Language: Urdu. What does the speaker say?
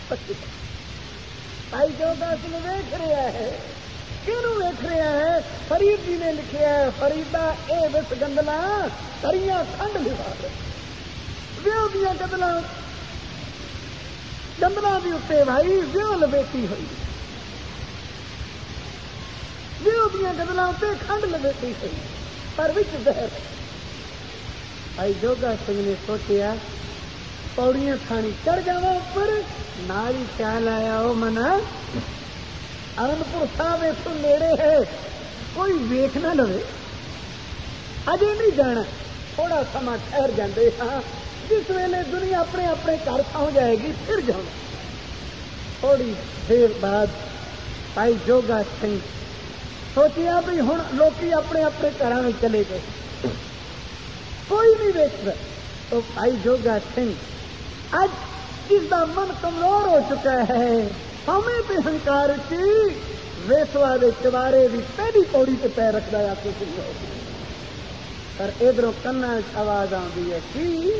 بھائی جوگا سن ویخ رہا ہے، کیوں ویخ رہا ہے؟ فرید جی نے لکھا ہے، فریدا اے وس گندلا کریاں کھنڈ لوا ویو دیا گدلا گندلا بھی اتنے بھائی ویو لپیٹی ہوئی، ویو دیا گدلا اتنے کھنڈ لپیٹی ہوئی، پر وچ زہر۔ بھائی جوگا سنگھ نے سوچیا پوڑیاں کھانی چڑھ جا اوپر، نال ہی خیال آیا وہ منا آنندپور صاحب اتوں نیڑے ہے، کوئی ویخ نہ لو، اجے نہیں جانا، تھوڑا سما ٹھہر جاندے ہاں، جس ویلے دنیا اپنے اپنے گھر پہنچ جائے گی پھر جانا۔ تھوڑی دیر بعد بھائی جوگا سنگھ سوچیا بھی ہوں لوکی اپنے اپنے گھروں میں چلے گئے، کوئی نہیں ویکھدا، تو بھائی جوگا سنگھ اج جس کا من کمزور ہو چکا ہے، ہمیں بھی ہنکار کی ویسوا دے چوارے بھی پہلی پوڑی سے پیر رکھتا ہے، پر ادھر کنا آواز آتی ہے کہ